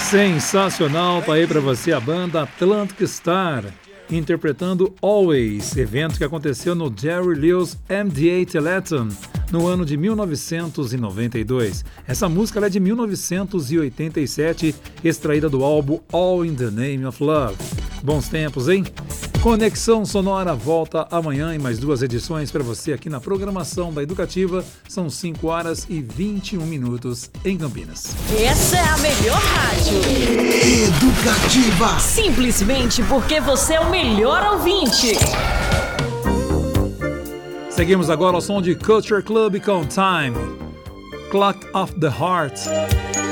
Sensacional, tá aí pra você a banda Atlantic Star, interpretando Always, evento que aconteceu no Jerry Lewis MDA Telethon no ano de 1992. Essa música é de 1987, extraída do álbum All in the Name of Love. Bons tempos, hein? Conexão Sonora volta amanhã em mais 2 edições para você aqui na programação da Educativa. São 5h21 em Campinas. Essa é a melhor rádio. Educativa. Simplesmente porque você é o melhor ouvinte. Seguimos agora ao som de Culture Club com Time, Clock of the Heart.